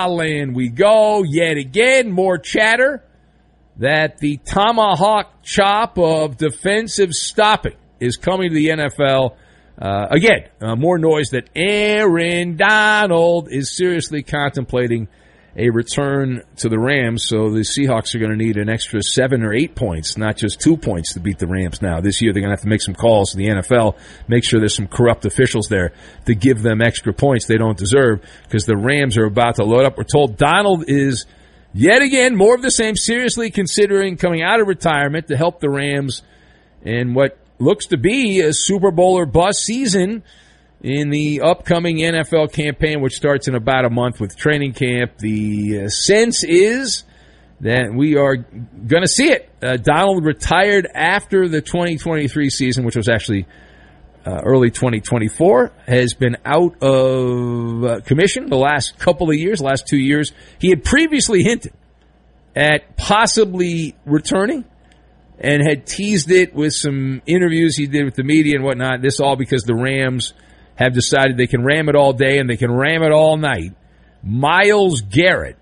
land we go. Yet again, more chatter that the tomahawk chop of defensive stopping is coming to the NFL. Again, more noise that Aaron Donald is seriously contemplating a return to the Rams, so the Seahawks are going to need an extra 7 or 8 points, not just 2 points to beat the Rams now. This year they're going to have to make some calls to the NFL, make sure there's some corrupt officials there to give them extra points they don't deserve, because the Rams are about to load up. We're told Donald is, yet again, more of the same, seriously considering coming out of retirement to help the Rams in what looks to be a Super Bowl or bust season in the upcoming NFL campaign, which starts in about a month with training camp. The sense is that we are going to see it. Donald retired after the 2023 season, which was actually early 2024, has been out of commission the last couple of years, last 2 years. He had previously hinted at possibly returning and had teased it with some interviews he did with the media and whatnot. This all because the Rams have decided they can ram it all day and they can ram it all night. Myles Garrett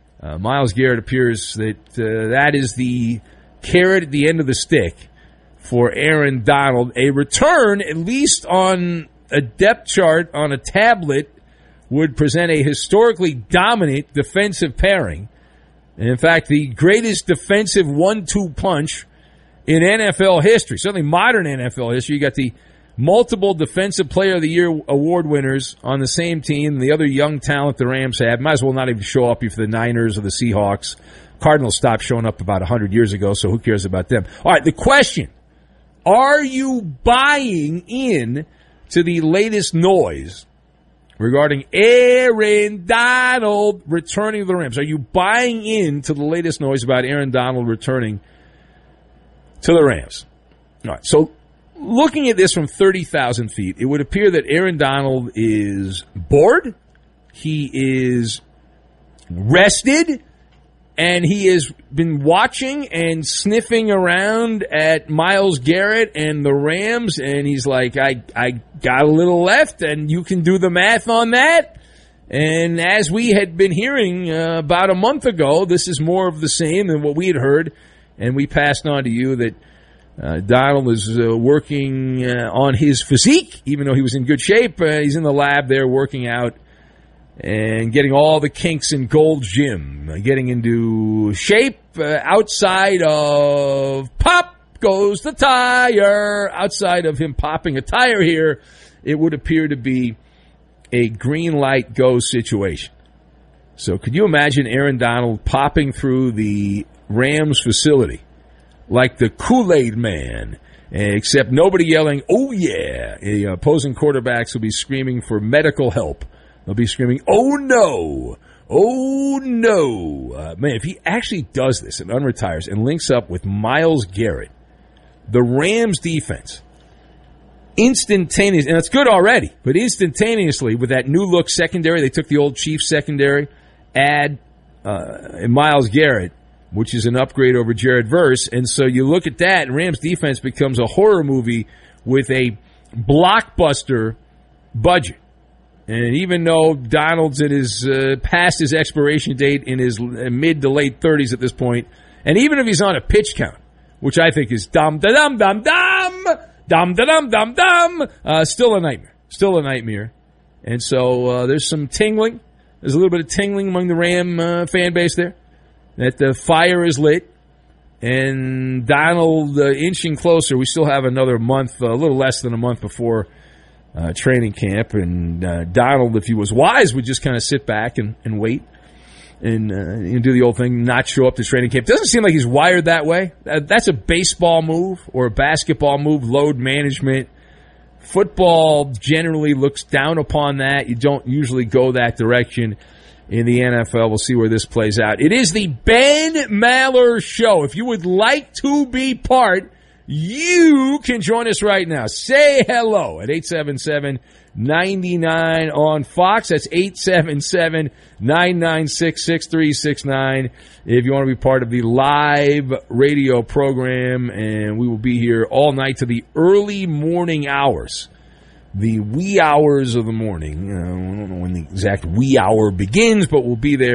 appears that that is the carrot at the end of the stick for Aaron Donald. A return, at least on a depth chart on a tablet, would present a historically dominant defensive pairing. And in fact, the greatest defensive 1-2 punch in NFL history, certainly modern NFL history. You got the multiple Defensive Player of the Year award winners on the same team, the other young talent the Rams have. Might as well not even show up for the Niners or the Seahawks. Cardinals stopped showing up about 100 years ago, so who cares about them? All right, the question, are you buying in to the latest noise regarding Aaron Donald returning to the Rams? Are you buying into the latest noise about Aaron Donald returning to the Rams? All right, so looking at this from 30,000 feet, it would appear that Aaron Donald is bored, he is rested, and he has been watching and sniffing around at Myles Garrett and the Rams, and he's like, I got a little left, and you can do the math on that. And as we had been hearing about a month ago, this is more of the same than what we had heard, and we passed on to you that Donald is working on his physique, even though he was in good shape. He's in the lab there working out and getting all the kinks in Gold's Gym, getting into shape outside of pop goes the tire. Outside of him popping a tire here, it would appear to be a green light go situation. So could you imagine Aaron Donald popping through the Rams facility like the Kool-Aid Man, except nobody yelling, oh yeah. The opposing quarterbacks will be screaming for medical help. They'll be screaming, oh no, oh no. Man, if he actually does this and unretires and links up with Myles Garrett, the Rams defense, instantaneously, and it's good already, but instantaneously with that new look secondary, they took the old Chiefs secondary, add Myles Garrett, which is an upgrade over Jared Verse. And so you look at that, and Rams defense becomes a horror movie with a blockbuster budget. And even though Donald's at his past his expiration date in his mid to late 30s at this point, and even if he's on a pitch count, which I think is still a nightmare. And so there's some tingling. There's a little bit of tingling among the Ram fan base there, that the fire is lit, and Donald inching closer. We still have another month, a little less than a month before training camp, and Donald, if he was wise, would just kind of sit back and wait and do the old thing, not show up to training camp. Doesn't seem like he's wired that way. That's a baseball move or a basketball move, load management. Football generally looks down upon that. You don't usually go that direction. In the NFL, we'll see where this plays out. It is the Ben Maller Show. If you would like to be part, you can join us right now. Say hello at 877-99 on Fox. That's 877-996-6369 if you want to be part of the live radio program. And we will be here all night to the early morning hours. The wee hours of the morning. I don't know when the exact wee hour begins, but we'll be there